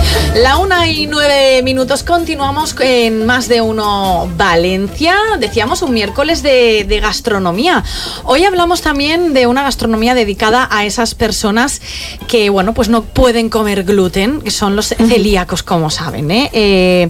La 1:09, continuamos en Más de Uno Valencia. Decíamos un miércoles de gastronomía. Hoy hablamos también de una gastronomía dedicada a esas personas que, bueno, pues no pueden comer gluten, que son los celíacos, como saben, ¿eh?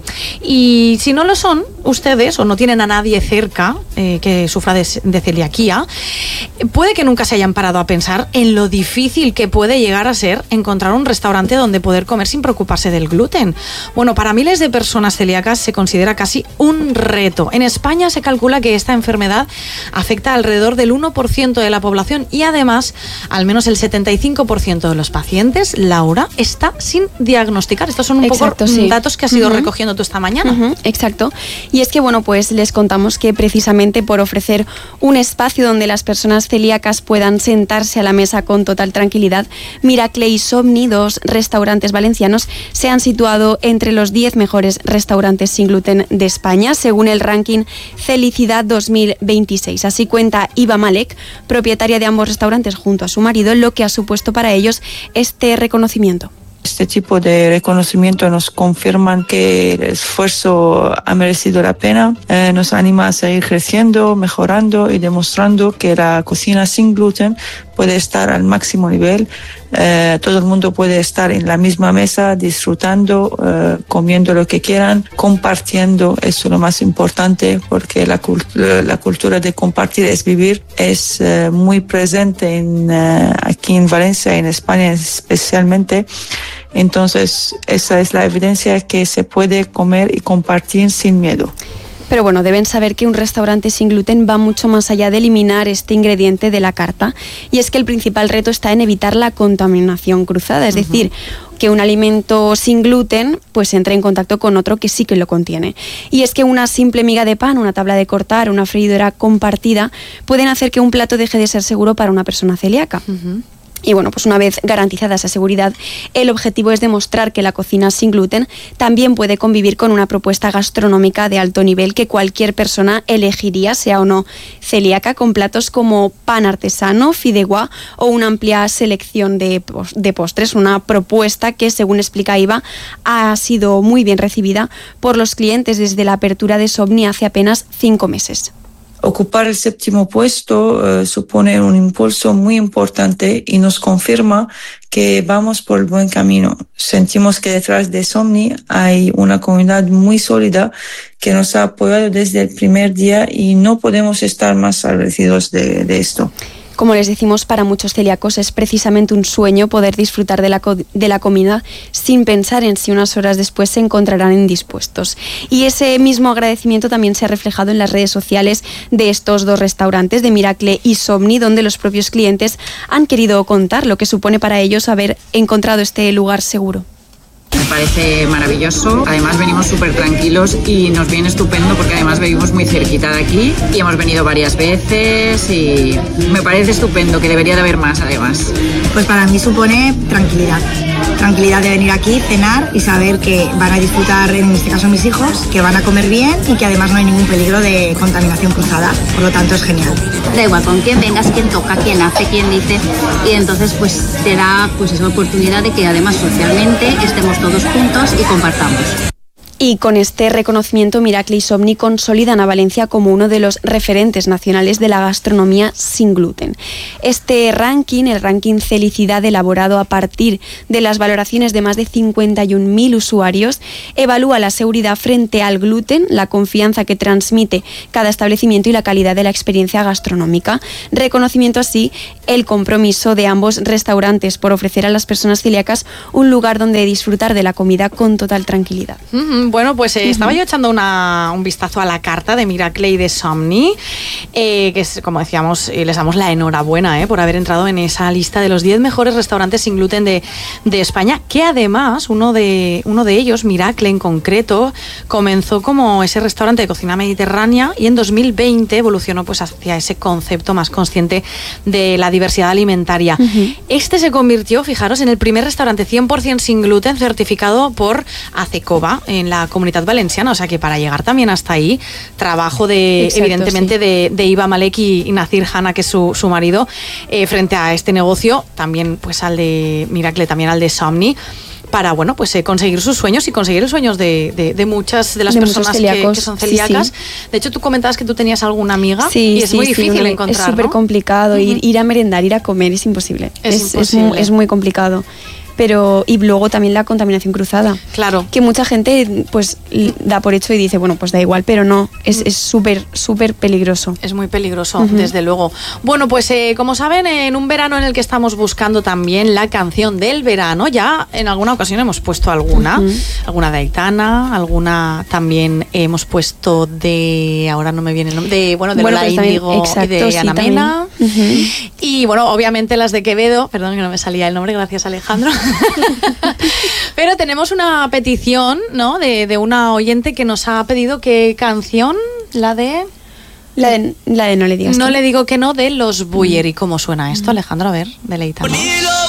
Y si no lo son ustedes, o no tienen a nadie cerca que sufra de celiaquía, puede que nunca se hayan parado a pensar en lo difícil que puede llegar a ser encontrar un restaurante donde poder comer sin preocuparse del gluten. Bueno, para miles de personas celíacas se considera casi un reto. En España se calcula que esta enfermedad afecta alrededor del 1% de la población y además al menos el 75% de los pacientes, Laura, está sin diagnosticar. Estos son un poco datos que has ido recogiendo tú esta mañana. Exacto. Y es que, bueno, pues les contamos que precisamente por ofrecer un espacio donde las personas celíacas puedan sentarse a la mesa con total tranquilidad, Miracle y Somni, dos restaurantes valencianos, se han situado entre los 10 mejores restaurantes sin gluten de España, según el ranking Felicidad 2026. Así cuenta Iva Malek, propietaria de ambos restaurantes junto a su marido, lo que ha supuesto para ellos este reconocimiento. Este tipo de reconocimiento nos confirman que el esfuerzo ha merecido la pena, nos anima a seguir creciendo, mejorando y demostrando que la cocina sin gluten puede estar al máximo nivel. Todo el mundo puede estar en la misma mesa, disfrutando, comiendo lo que quieran, compartiendo. Eso es lo más importante, porque la cultura de compartir es vivir. Es muy presente aquí en Valencia, en España especialmente. Entonces, esa es la evidencia que se puede comer y compartir sin miedo. Pero bueno, deben saber que un restaurante sin gluten va mucho más allá de eliminar este ingrediente de la carta. Y es que el principal reto está en evitar la contaminación cruzada, es decir, que un alimento sin gluten pues entre en contacto con otro que sí que lo contiene. Y es que una simple miga de pan, una tabla de cortar, una freidora compartida pueden hacer que un plato deje de ser seguro para una persona celíaca. Y bueno, pues una vez garantizada esa seguridad, el objetivo es demostrar que la cocina sin gluten también puede convivir con una propuesta gastronómica de alto nivel que cualquier persona elegiría, sea o no celíaca, con platos como pan artesano, fideuà o una amplia selección de postres. Una propuesta que, según explica Iva, ha sido muy bien recibida por los clientes desde la apertura de Somni hace apenas 5 meses. Ocupar el 7º puesto supone un impulso muy importante y nos confirma que vamos por el buen camino. Sentimos que detrás de Somni hay una comunidad muy sólida que nos ha apoyado desde el primer día y no podemos estar más agradecidos de esto. Como les decimos, para muchos celíacos es precisamente un sueño poder disfrutar de la comida sin pensar en si unas horas después se encontrarán indispuestos. Y ese mismo agradecimiento también se ha reflejado en las redes sociales de estos dos restaurantes, de Miracle y Somni, donde los propios clientes han querido contar lo que supone para ellos haber encontrado este lugar seguro. Me parece maravilloso, además venimos súper tranquilos y nos viene estupendo porque además vivimos muy cerquita de aquí y hemos venido varias veces y me parece estupendo, que debería de haber más además. Pues para mí supone tranquilidad de venir aquí, cenar y saber que van a disfrutar, en este caso mis hijos, que van a comer bien y que además no hay ningún peligro de contaminación cruzada, por lo tanto es genial. Da igual con quién vengas, quién toca, quién hace, quién dice, y entonces pues te da pues esa oportunidad de que además socialmente estemos todos juntos y compartamos. Y con este reconocimiento, Miracle y Somni consolidan a Valencia como uno de los referentes nacionales de la gastronomía sin gluten. Este ranking, el ranking Felicidad, elaborado a partir de las valoraciones de más de 51.000 usuarios, evalúa la seguridad frente al gluten, la confianza que transmite cada establecimiento y la calidad de la experiencia gastronómica. Reconocimiento así el compromiso de ambos restaurantes por ofrecer a las personas celíacas un lugar donde disfrutar de la comida con total tranquilidad. Bueno, pues estaba yo echando un vistazo a la carta de Miracle y de Somni, que es, como decíamos, les damos la enhorabuena por haber entrado en esa lista de los 10 mejores restaurantes sin gluten de España, que además uno de ellos, Miracle en concreto, comenzó como ese restaurante de cocina mediterránea y en 2020 evolucionó pues hacia ese concepto más consciente de la diversidad alimentaria. Este se convirtió, fijaros, en el primer restaurante 100% sin gluten certificado por Acecoba en la Comunidad Valenciana, o sea que para llegar también hasta ahí, trabajo evidentemente de Iva Malek y Nazir Hanna, que es su marido, frente a este negocio, también pues al de Miracle, también al de Somni. para bueno, pues conseguir sus sueños y conseguir los sueños de muchas de las personas que son celíacas. Sí. De hecho, tú comentabas que tú tenías alguna amiga y es muy difícil encontrar, es súper complicado. Ir a merendar, ir a comer es imposible. Es muy complicado. Pero y luego también la contaminación cruzada. Claro. Que mucha gente pues da por hecho y dice, bueno, pues da igual, pero no, es súper peligroso. Es muy peligroso, desde luego. Bueno, pues como saben, en un verano en el que estamos buscando también la canción del verano, ya en alguna ocasión hemos puesto alguna de Aitana, alguna también hemos puesto de, ahora no me viene el nombre, de Lola Índigo y de Ana Mena. Y bueno, obviamente las de Quevedo, perdón que no me salía el nombre, gracias Alejandro. Pero tenemos una petición, ¿no? De una oyente que nos ha pedido qué canción, la de No le digas. No le digo que no, de los Buller. ¿Y cómo suena esto, Alejandro? A ver, deleítanos.